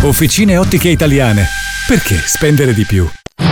Officine Ottiche Italiane. Perché spendere di più?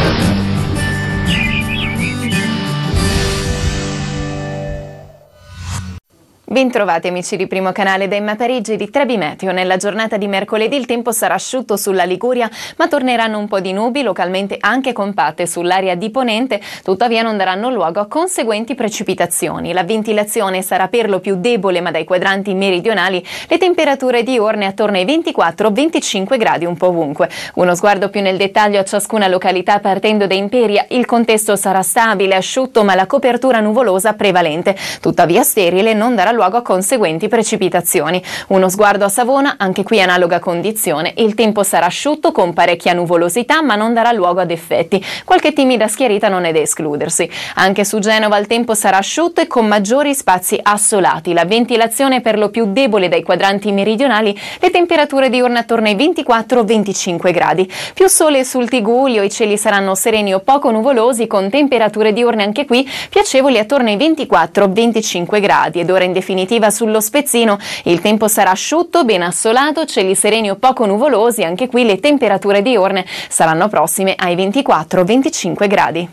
Bentrovati amici di Primo Canale da Emma Parigi di Trebi Meteo. Nella giornata di mercoledì il tempo sarà asciutto sulla Liguria, ma torneranno un po' di nubi, localmente anche compatte sull'area di Ponente, tuttavia non daranno luogo a conseguenti precipitazioni. La ventilazione sarà per lo più debole, ma dai quadranti meridionali le temperature diurne attorno ai 24-25 gradi un po' ovunque. Uno sguardo più nel dettaglio a ciascuna località partendo da Imperia. Il contesto sarà stabile, asciutto, ma la copertura nuvolosa prevalente, tuttavia sterile, non darà luogo a conseguenti precipitazioni. Uno sguardo a Savona, anche qui analoga condizione. Il tempo sarà asciutto con parecchia nuvolosità, ma non darà luogo ad effetti. Qualche timida schiarita non è da escludersi. Anche su Genova il tempo sarà asciutto e con maggiori spazi assolati. La ventilazione per lo più debole dai quadranti meridionali, le temperature diurne attorno ai 24-25 gradi. Più sole sul Tigullio, i cieli saranno sereni o poco nuvolosi con temperature diurne anche qui piacevoli attorno ai 24-25 gradi ed ora in definitiva sullo Spezzino il tempo sarà asciutto, ben assolato, cieli sereni o poco nuvolosi, anche qui le temperature diurne saranno prossime ai 24-25 gradi.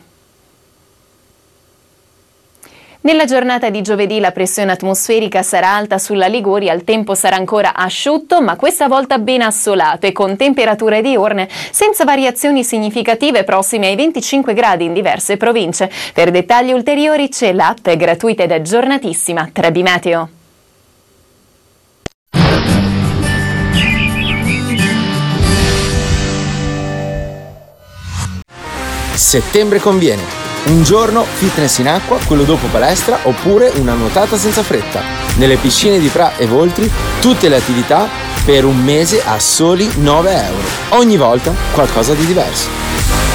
Nella giornata di giovedì la pressione atmosferica sarà alta sulla Liguria, il tempo sarà ancora asciutto, ma questa volta ben assolato e con temperature diurne senza variazioni significative prossime ai 25 gradi in diverse province. Per dettagli ulteriori c'è l'app gratuita ed aggiornatissima Trebi Meteo. Settembre conviene. Un giorno fitness in acqua, quello dopo palestra, oppure una nuotata senza fretta. Nelle piscine di Pra e Voltri tutte le attività per un mese a soli 9 euro. Ogni volta qualcosa di diverso.